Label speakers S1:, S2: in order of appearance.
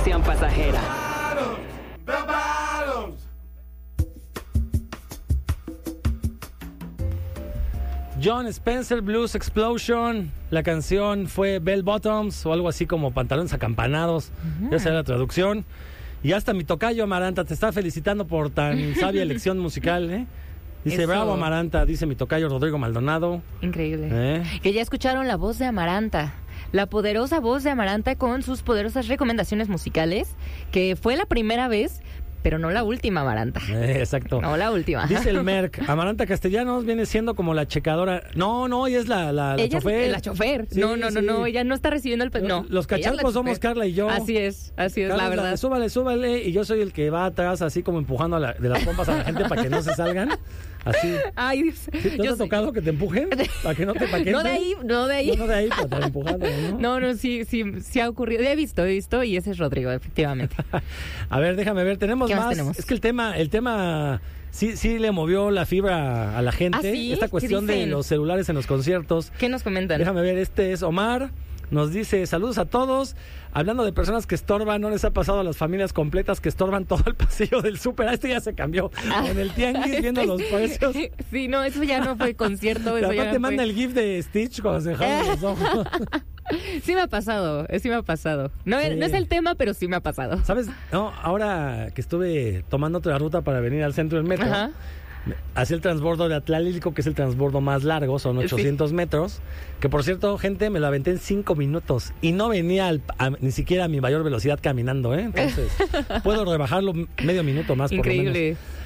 S1: diversión pasajera.
S2: John Spencer, Blues Explosion. La canción fue Bell Bottoms o algo así como pantalones acampanados. Esa era la traducción. Y hasta mi tocayo Amaranta te está felicitando por tan sabia elección musical, ¿eh? Dice,
S3: Eso.
S2: bravo Amaranta, dice mi tocayo Rodrigo Maldonado.
S3: Increíble. Que ya escucharon la voz de Amaranta. La poderosa voz de Amaranta con sus poderosas recomendaciones musicales, que fue la primera vez, pero no la última, Amaranta.
S2: Exacto.
S3: No la última.
S2: Dice el Merck, Amaranta Castellanos viene siendo como la checadora. No, ella es la
S3: Ella
S2: chofer.
S3: es la chofer.
S2: Sí,
S3: no,
S2: sí.
S3: ella no está recibiendo el... No,
S2: Los
S3: ella es la
S2: cacharpos somos
S3: chofer.
S2: Carla y yo.
S3: Así es,
S2: Carla
S3: la
S2: es
S3: verdad.
S2: de súbale, y yo soy el que va atrás así como empujando de las pompas a la gente para que no se salgan. Así.
S3: Ay, Dios.
S2: ¿Sí? ¿Te has tocado que te empujen? ¿Para que no te paqueten?
S3: No de ahí.
S2: No de ahí, pero te empujando, ¿no?
S3: No, sí ha ocurrido. He visto, y ese es Rodrigo, efectivamente.
S2: A ver, déjame ver, tenemos
S3: ¿Qué más
S2: más.
S3: tenemos?
S2: Es que el tema sí le movió la fibra a la gente.
S3: ¿Ah, sí?
S2: Esta
S3: ¿Qué
S2: cuestión de
S3: dicen?
S2: los celulares en los conciertos.
S3: ¿Qué nos comentan?
S2: Déjame ver, este es Omar. Nos dice, saludos a todos. Hablando de personas que estorban, ¿no les ha pasado a las familias completas que estorban todo el pasillo del súper? Este ya se cambió. En el tianguis viendo los precios.
S3: Sí, no, eso ya no fue concierto.
S2: Y
S3: Eso
S2: aparte
S3: ya
S2: manda
S3: fue...
S2: el gif de Stitch cuando se jalan los ojos.
S3: Sí me ha pasado. No,
S2: Sí.
S3: no es el tema, pero sí me ha pasado.
S2: ¿Sabes? No, ahora que estuve tomando otra ruta para venir al centro del metro,
S3: Ajá.
S2: hacía el transbordo de Atlalilco, que es el transbordo más largo, son 800 metros, que por cierto, gente, me lo aventé en 5 minutos y no venía ni siquiera a mi mayor velocidad caminando, ¿eh? Entonces, puedo rebajarlo medio minuto más por lo
S3: Increíble.
S2: menos.